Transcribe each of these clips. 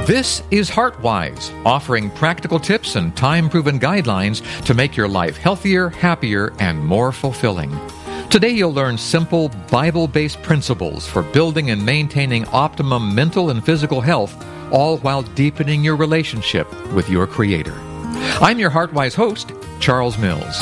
This is HeartWise, offering practical tips and time-proven guidelines to make your life healthier, happier, and more fulfilling. Today you'll learn simple, Bible-based principles for building and maintaining optimum mental and physical health, all while deepening your relationship with your Creator. I'm your HeartWise host, Charles Mills.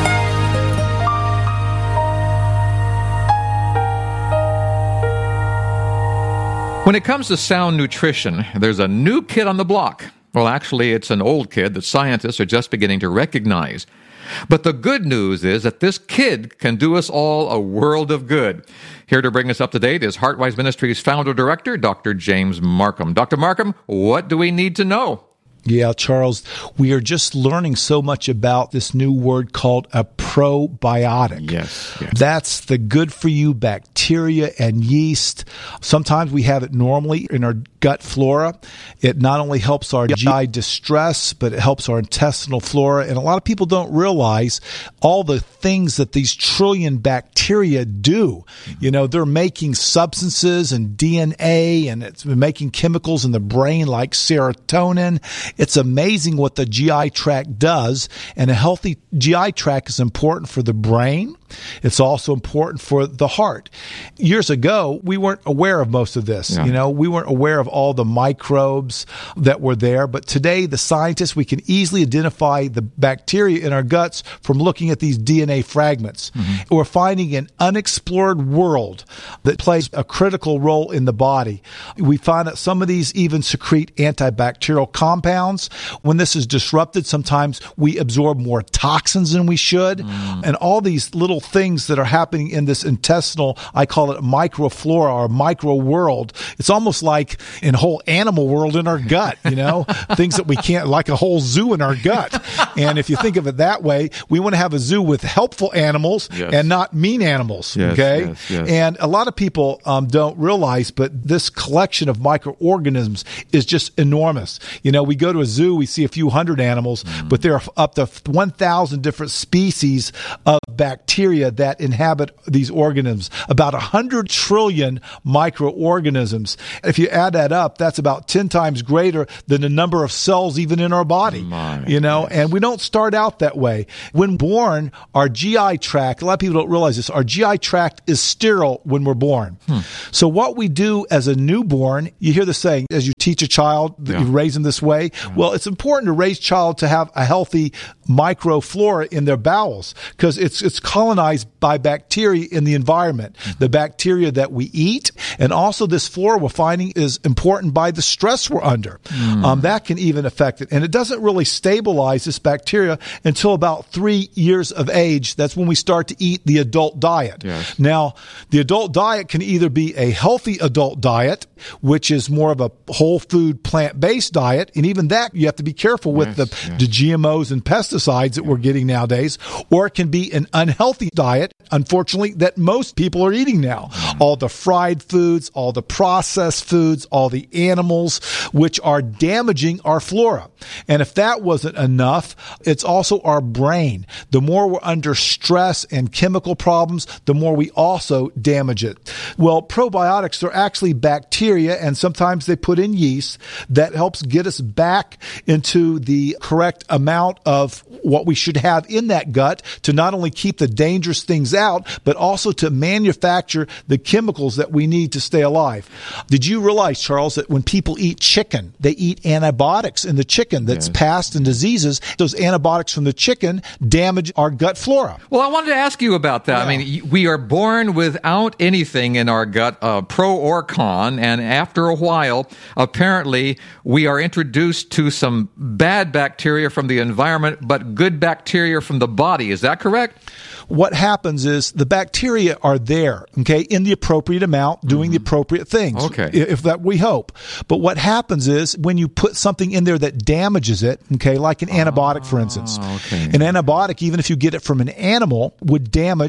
When it comes to sound nutrition, there's a new kid on the block. Well, actually, it's an old kid that scientists are just beginning to recognize. But the good news is that this kid can do us all a world of good. Here to bring us up to date is HeartWise Ministries founder-director, Dr. James Marcum. Dr. Marcum, what do we need to know? Yeah, Charles, we are just learning so much about this new word called a probiotic. Yes. That's the good-for-you bacteria and yeast. Sometimes we have it normally in our gut flora. It not only helps our GI distress, but it helps our intestinal flora. And a lot of people don't realize all the things that these trillion bacteria do. You know, they're making substances and DNA, and it's making chemicals in the brain like serotonin. It's amazing what the GI tract does, and a healthy GI tract is important for the brain. It's also important for the heart. Years ago, we weren't aware of most of this. Yeah. You know, we weren't aware of all the microbes that were there. But today, the scientists, we can easily identify the bacteria in our guts from looking at these DNA fragments. Mm-hmm. We're finding an unexplored world that plays a critical role in the body. We find that some of these even secrete antibacterial compounds. When this is disrupted, sometimes we absorb more toxins than we should. And all these little things that are happening in this intestinal, I call it microflora or micro world. It's almost like a whole animal world in our gut, you know, things that we can't, like a whole zoo in our gut. And if you think of it that way, we want to have a zoo with helpful animals and not mean animals. Okay. Yes. And a lot of people don't realize, but this collection of microorganisms is just enormous. You know, we go to a zoo, we see a few hundred animals, but there are up to 1,000 different species of bacteria that inhabit these organisms, about 100 trillion microorganisms. If you add that up, that's about 10 times greater than the number of cells even in our body. And we don't start out that way. When born, our GI tract, a lot of people don't realize this, our GI tract is sterile when we're born. So what we do as a newborn, you hear the saying, as you teach a child, that you raise them this way. Well, it's important to raise child to have a healthy microflora in their bowels, because it's colonized by bacteria in the environment, the bacteria that we eat. And also this flora we're finding is important by the stress we're under. That can even affect it. And it doesn't really stabilize this bacteria until about 3 years of age. That's when we start to eat the adult diet. Now, the adult diet can either be a healthy adult diet, which is more of a whole food plant-based diet. And even that, you have to be careful with the GMOs and pesticides that we're getting nowadays. Or it can be an unhealthy diet, unfortunately, that most people are eating now. All the fried foods, all the processed foods, all the animals, which are damaging our flora. And if that wasn't enough, it's also our brain. The more we're under stress and chemical problems, the more we also damage it. Well, probiotics are actually bacteria, and sometimes they put in yeast that helps get us back into the correct amount of what we should have in that gut to not only keep the dangerous things out, but also to manufacture the chemicals that we need to stay alive. Did you realize, Charles, that when people eat chicken, they eat antibiotics in the chicken that's passed in diseases? Those antibiotics from the chicken damage our gut flora. Well, I wanted to ask you about that. I mean, we are born without anything in our gut, pro or con, and after a while, apparently, we are introduced to some bad bacteria from the environment, but good bacteria from the body. Is that correct? What happens is the bacteria are there, okay, in the appropriate amount, doing the appropriate things. Okay. If that we hope. But what happens is when you put something in there that damages it, okay, like an antibiotic, for instance. An antibiotic, even if you get it from an animal, would damage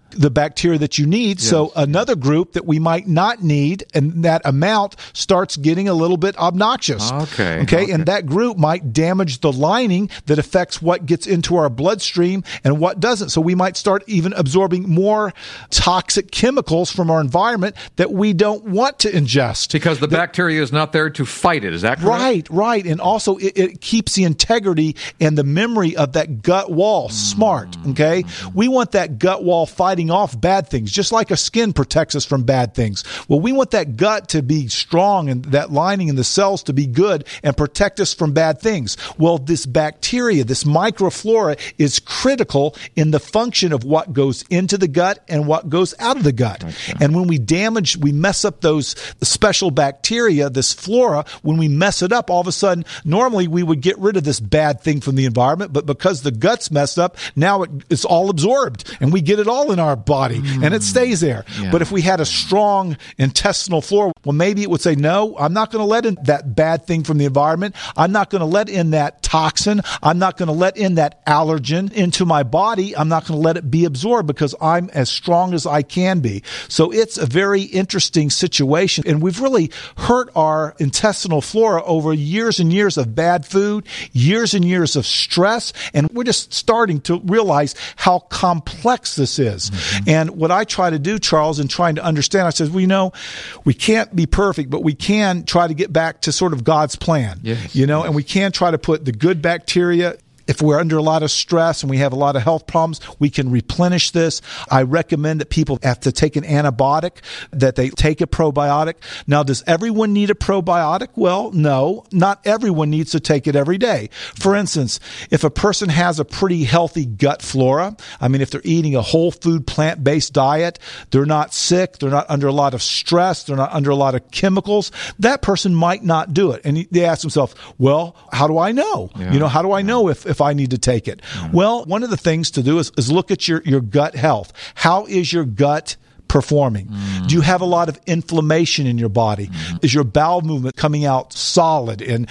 the bacteria that you need. Yes. So another group that we might not need, and that amount starts getting a little bit obnoxious. Okay. And that group might damage the lining that affects what gets into our bloodstream and what doesn't. So we might start even absorbing more toxic chemicals from our environment that we don't want to ingest. Because the bacteria is not there to fight it. Is that correct? Right. And also it keeps the integrity and the memory of that gut wall smart. Okay. We want that gut wall fighting off bad things, just like a skin protects us from bad things. Well, we want that gut to be strong and that lining and the cells to be good and protect us from bad things. Well, this bacteria, this microflora is critical in the function of what goes into the gut and what goes out of the gut. Gotcha. And when we mess up those special bacteria, this flora, when we mess it up, all of a sudden, normally we would get rid of this bad thing from the environment, but because the gut's messed up, now it's all absorbed and we get it all in our body and it stays there. Yeah. But if we had a strong intestinal flora, well, maybe it would say, no, I'm not going to let in that bad thing from the environment. I'm not going to let in that toxin. I'm not going to let in that allergen into my body. I'm not going to let it be absorbed because I'm as strong as I can be. So it's a very interesting situation. And we've really hurt our intestinal flora over years and years of bad food, years and years of stress. And we're just starting to realize how complex this is. And what I try to do, Charles, in trying to understand, I said, we can't be perfect, but we can try to get back to sort of God's plan. Yes. And we can try to put the good bacteria. If we're under a lot of stress and we have a lot of health problems, we can replenish this. I recommend that people have to take an antibiotic, that they take a probiotic. Now, does everyone need a probiotic? Well, no, not everyone needs to take it every day. For instance, if a person has a pretty healthy gut flora, if they're eating a whole food plant-based diet, they're not sick, they're not under a lot of stress, they're not under a lot of chemicals, that person might not do it. And they ask themselves, well, how do I know? Yeah. How do I know if I need to take it? Well, one of the things to do is look at your gut health. How is your gut performing? Do you have a lot of inflammation in your body? Is your bowel movement coming out solid and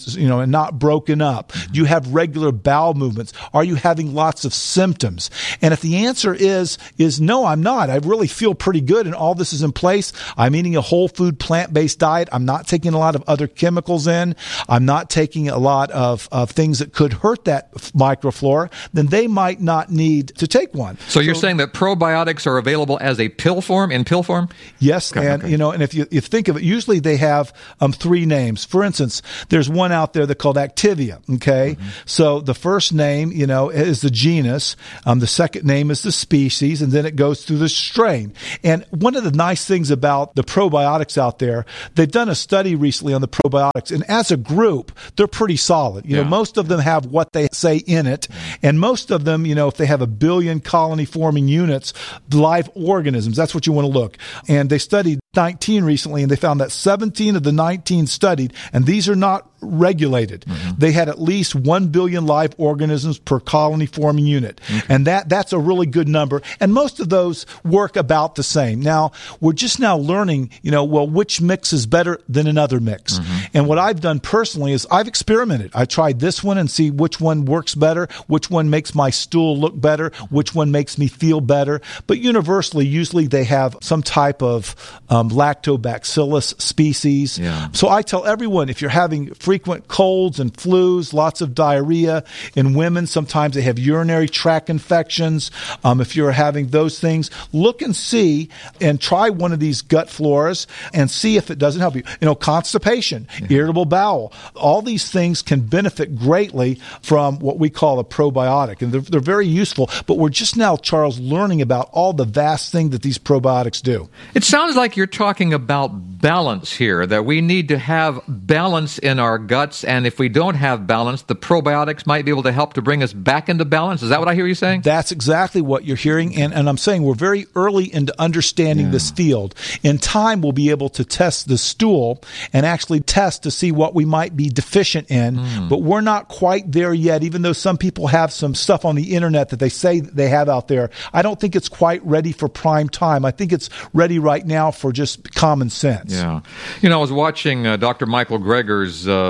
not broken up? Do you have regular bowel movements? Are you having lots of symptoms? And if the answer is no, I'm not. I really feel pretty good and all this is in place. I'm eating a whole food plant-based diet. I'm not taking a lot of other chemicals in. I'm not taking a lot of things that could hurt that microflora. Then they might not need to take one. So you're saying that probiotics are available as a pill form? Yes, okay. And if you think of it, usually they have three names. For instance, there's one out there that's called Activia. Okay, so the first name is the genus, the second name is the species, and then it goes through the strain. And one of the nice things about the probiotics out there, they've done a study recently on the probiotics, and as a group, they're pretty solid. Most of them have what they say in it, and most of them, if they have 1 billion colony forming units, live organisms. That's what you want to look. And they studied 19 recently, and they found that 17 of the 19 studied, and these are not regulated. They had at least 1 billion live organisms per colony forming unit. And that's a really good number. And most of those work about the same. Now, we're just now learning, which mix is better than another mix. And what I've done personally is I've experimented. I tried this one and see which one works better, which one makes my stool look better, which one makes me feel better. But universally, usually they have some type of lactobacillus species. Yeah. So I tell everyone, if you're having frequent colds and flus, lots of diarrhea. In women, sometimes they have urinary tract infections. If you're having those things, look and see and try one of these gut floras and see if it doesn't help you. Constipation, irritable bowel, all these things can benefit greatly from what we call a probiotic. And they're very useful, but we're just now, Charles, learning about all the vast things that these probiotics do. It sounds like you're talking about balance here, that we need to have balance in our guts, and if we don't have balance, the probiotics might be able to help to bring us back into balance. Is that what I hear you saying? That's exactly what you're hearing, and I'm saying we're very early into understanding this field. In time, we'll be able to test the stool and actually test to see what we might be deficient in, but we're not quite there yet, even though some people have some stuff on the internet that they say that they have out there. I don't think it's quite ready for prime time. I think it's ready right now for just common sense. Yeah. I was watching Dr. Michael Greger's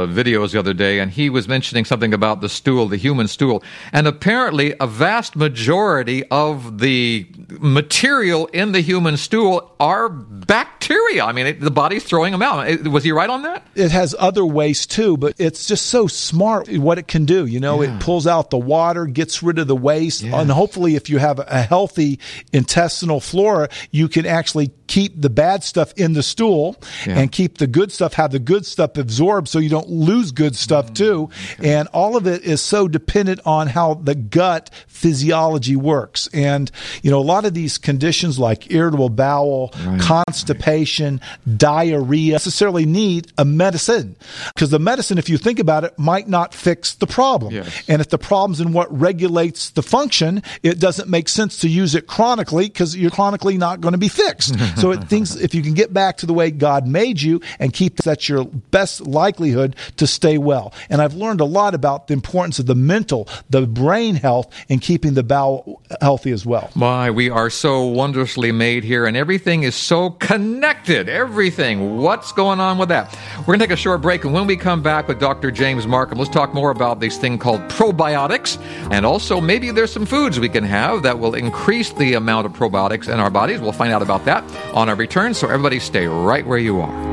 videos the other day, and he was mentioning something about the stool, the human stool. And apparently a vast majority of the material in the human stool are bacteria. I mean, the body's throwing them out. Was he right on that? It has other waste too, but it's just so smart what it can do. It pulls out the water, gets rid of the waste, and hopefully if you have a healthy intestinal flora, you can actually keep the bad stuff in the stool and keep the good stuff, have the good stuff absorbed so you don't lose good stuff too. Okay. And all of it is so dependent on how the gut physiology works. And, a lot of these conditions like irritable bowel, constipation, diarrhea necessarily need a medicine. Because the medicine, if you think about it, might not fix the problem. Yes. And if the problem's in what regulates the function, it doesn't make sense to use it chronically because you're chronically not going to be fixed. So if you can get back to the way God made you and keep that's your best likelihood to stay well. And I've learned a lot about the importance of the mental, the brain health, and keeping the bowel healthy as well. My, we are so wondrously made here, and everything is so connected. Everything. What's going on with that? We're going to take a short break, and when we come back with Dr. James Markham, let's talk more about this thing called probiotics, and also maybe there's some foods we can have that will increase the amount of probiotics in our bodies. We'll find out about that on our return, so everybody stay right where you are.